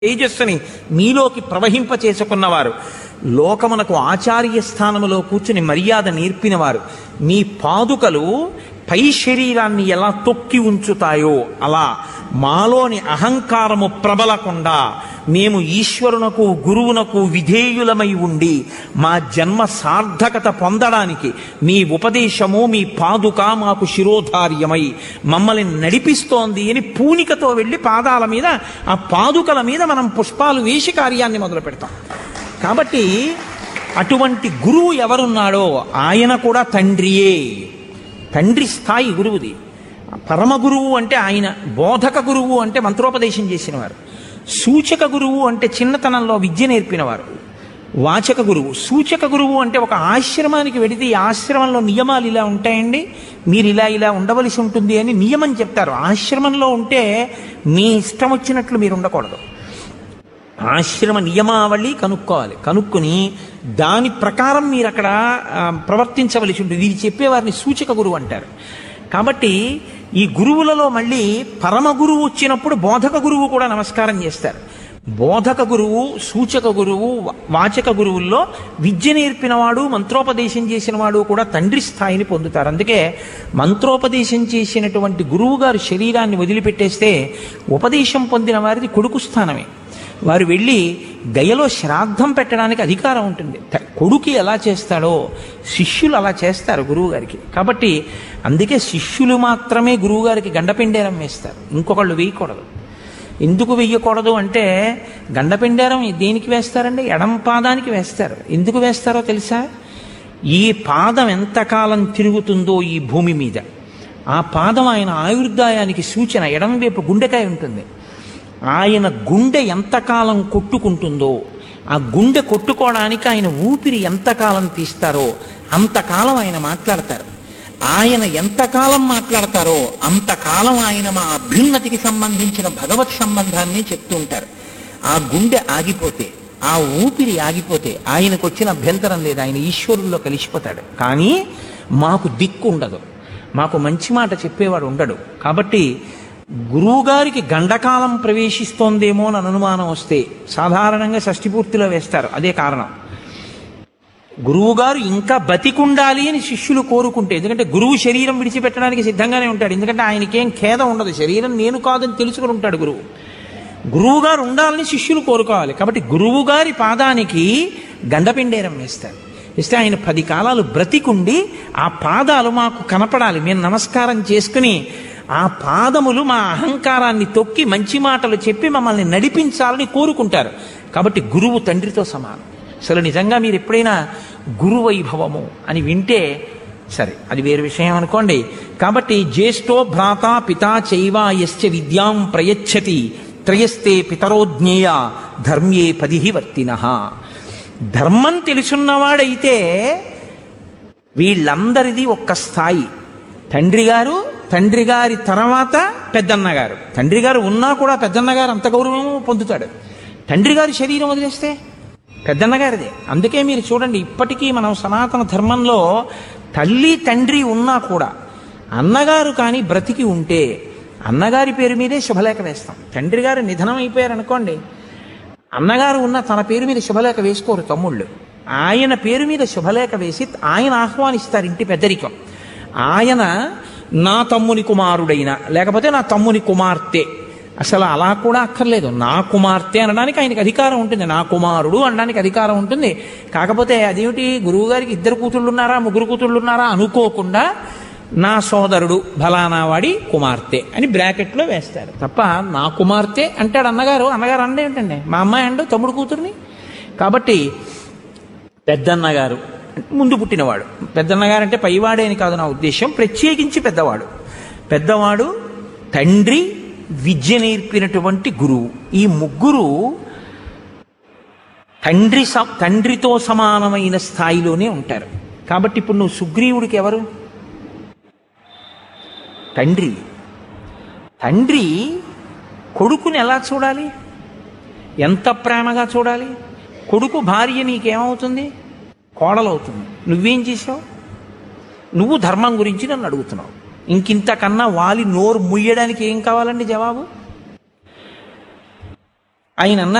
తేజస్సుని మీలోకి ప్రవహింప చేసుకున్నవారు, లోకమునకు ఆచార్య స్థానములో కూర్చుని మర్యాద నేర్పినవారు, మీ పాదుకలు పై శరీరాన్ని ఎలా తొక్కి ఉంచుతాయో అలా మాలోని అహంకారము ప్రబలకుండా మేము ఈశ్వరునకు గురువునకు విధేయులమై ఉండి మా జన్మ సార్థకత పొందడానికి మీ ఉపదేశము మీ పాదుక మాకు శిరోధార్యమై మమ్మల్ని నడిపిస్తోంది అని పూనికతో వెళ్ళి పాదాల మీద ఆ పాదుకల మీద మనం పుష్పాలు వేసి కార్యాన్ని మొదలు పెడతాం. కాబట్టి అటువంటి గురువు ఎవరున్నాడో ఆయన కూడా తండ్రియే. తండ్రి స్థాయి గురువుది. పరమ గురువు అంటే ఆయన, బోధక గురువు అంటే మంత్రోపదేశం చేసినవారు, సూచక గురువు అంటే చిన్నతనంలో విద్య నేర్పినవారు, వాచక గురువు. సూచక గురువు అంటే ఒక ఆశ్రమానికి వెడితే ఈ ఆశ్రమంలో నియమాలు ఇలా ఉంటాయండి, మీరు ఇలా ఇలా ఉండవలసి ఉంటుంది అని నియమం చెప్తారు. ఆశ్రమంలో ఉంటే మీ ఇష్టం వచ్చినట్లు మీరు ఉండకూడదు. ఆశ్రమ నియమావళి కనుక్కోవాలి. కనుక్కుని దాని ప్రకారం మీరు అక్కడ ప్రవర్తించవలసి ఉంటుంది. ఇది చెప్పేవారిని సూచక గురువు అంటారు. కాబట్టి ఈ గురువులలో మళ్ళీ పరమ గురువు వచ్చినప్పుడు బోధక గురువు కూడా నమస్కారం చేస్తారు. బోధక గురువు, సూచక గురువు, వాచక గురువుల్లో విద్య నేర్పినవాడు, మంత్రోపదేశం చేసినవాడు కూడా తండ్రి స్థాయిని పొందుతారు. అందుకే మంత్రోపదేశం చేసినటువంటి గురువు గారు శరీరాన్ని వదిలిపెట్టేస్తే ఉపదేశం పొందిన వారిది కొడుకు స్థానమే. వారు వెళ్ళి గయలో శ్రాద్ధం పెట్టడానికి అధికారం ఉంటుంది. కొడుకు ఎలా చేస్తాడో శిష్యులు అలా చేస్తారు గురువు గారికి. కాబట్టి అందుకే శిష్యులు మాత్రమే గురువు గారికి గండపిండేరం వేస్తారు, ఇంకొకళ్ళు వేయకూడదు. ఎందుకు వెయ్యకూడదు అంటే, గండపిండేరం దేనికి వేస్తారండి? ఎడం పాదానికి వేస్తారు. ఎందుకు వేస్తారో తెలుసా? ఈ పాదం ఎంతకాలం తిరుగుతుందో ఈ భూమి మీద, ఆ పాదం ఆయన ఆయుర్దాయానికి సూచన. ఎడం వైపు గుండెకాయ ఉంటుంది. ఆయన గుండె ఎంతకాలం కొట్టుకుంటుందో, ఆ గుండె కొట్టుకోవడానికి ఆయన ఊపిరి ఎంతకాలం తీస్తారో అంతకాలం ఆయన మాట్లాడతారు. ఆయన ఎంతకాలం మాట్లాడతారో అంతకాలం ఆయన మా అభ్యున్నతికి సంబంధించిన భగవత్ సంబంధాన్ని చెప్తూ ఉంటారు. ఆ గుండె ఆగిపోతే, ఆ ఊపిరి ఆగిపోతే ఆయనకు వచ్చిన అభ్యంతరం లేదు, ఆయన ఈశ్వరుల్లో కలిసిపోతాడు. కానీ మాకు దిక్కు ఉండదు, మాకు మంచి మాట చెప్పేవాడు ఉండడు. కాబట్టి గురువుగారికి గండకాలం ప్రవేశిస్తోందేమో అని అనుమానం వస్తే సాధారణంగా షష్ఠిపూర్తిలో వేస్తారు. అదే కారణం. గురువుగారు ఇంకా బతికుండాలి అని శిష్యులు కోరుకుంటే, ఎందుకంటే గురువు శరీరం విడిచిపెట్టడానికి సిద్ధంగానే ఉంటాడు. ఎందుకంటే ఆయనకేం ఖేదం ఉండదు, శరీరం నేను కాదని తెలుసుకుని ఉంటాడు గురువు. గురువుగారు ఉండాలని శిష్యులు కోరుకోవాలి. కాబట్టి గురువుగారి పాదానికి గండపిండేరం వేస్తారు. ఇస్తే ఆయన 10 కాలాలు బ్రతికుండి ఆ పాదాలు మాకు కనపడాలి, మేము నమస్కారం చేసుకుని ఆ పాదములు మా అహంకారాన్ని తొక్కి మంచి మాటలు చెప్పి మమ్మల్ని నడిపించాలని కోరుకుంటారు. కాబట్టి గురువు తండ్రితో సమానం. అసలు నిజంగా మీరు ఎప్పుడైనా గురు వైభవము అని వింటే సరే, అది వేరు విషయం అనుకోండి. కాబట్టి జ్యేష్ఠో భ్రాత పితా చైవ యశ్చ విద్యాం ప్రయచ్చతి త్రయస్తే పితరోజ్ఞేయ ధర్మ్యే పదిహి వర్తినః. ధర్మం తెలుసున్నవాడైతే వీళ్ళందరిది ఒక్క స్థాయి. తండ్రి గారి తర్వాత పెద్దన్నగారు. తండ్రి గారు ఉన్నా కూడా పెద్దన్నగారు అంత గౌరవము పొందుతాడు. తండ్రి గారి శరీరం వదిలేస్తే పెద్దన్నగారిదే. అందుకే మీరు చూడండి, ఇప్పటికీ మనం సనాతన ధర్మంలో తల్లి తండ్రి ఉన్నా కూడా అన్నగారు కానీ బ్రతికి ఉంటే అన్నగారి పేరు మీదే శుభలేఖ వేస్తాం. తండ్రి గారు నిధనం అయిపోయారనుకోండి, అన్నగారు ఉన్న తన పేరు మీద శుభలేఖ వేసుకోరు తమ్ముళ్ళు. ఆయన పేరు మీద శుభలేఖ వేసి ఆయన ఆహ్వానిస్తారు ఇంటి పెద్దరికం. ఆయన నా తమ్ముని కుమారుడైనా, లేకపోతే నా తమ్ముని కుమార్తె, అసలు అలా కూడా అక్కర్లేదు, నా కుమార్తె అనడానికి ఆయనకి అధికారం ఉంటుంది, నా కుమారుడు అనడానికి అధికారం ఉంటుంది. కాకపోతే అదేమిటి, గురువుగారికి 2 కూతుళ్ళు ఉన్నారా 3 కూతుళ్ళు ఉన్నారా అనుకోకుండా నా సోదరుడు ఫలానా వాడి కుమార్తె అని బ్రాకెట్లో వేస్తారు తప్ప నా కుమార్తె అంటాడు అన్నగారు. అన్నగారు అంటే ఏంటండి, మా అమ్మాయి అండు తమ్ముడు కూతుర్ని. కాబట్టి పెద్దన్నగారు ముందు పుట్టినవాడు. పెద్దన్నగారు అంటే పైవాడే అని కాదు నా ఉద్దేశం, ప్రత్యేకించి పెద్దవాడు తండ్రి, విద్య నేర్పినటువంటి గురువు. ఈ ముగ్గురు తండ్రితో సమానమైన స్థాయిలోనే ఉంటారు. కాబట్టి ఇప్పుడు నువ్వు సుగ్రీవుడికి ఎవరు? తండ్రి కొడుకుని ఎలా చూడాలి, ఎంత ప్రేమగా చూడాలి. కొడుకు భార్య నీకేమవుతుంది? కోడలవుతుంది. నువ్వేం చేసావు? నువ్వు ధర్మం గురించి నన్ను అడుగుతున్నావు. ఇంకింతకన్నా వాలి నోరు ముయ్యడానికి ఏం కావాలండి జవాబు? ఆయన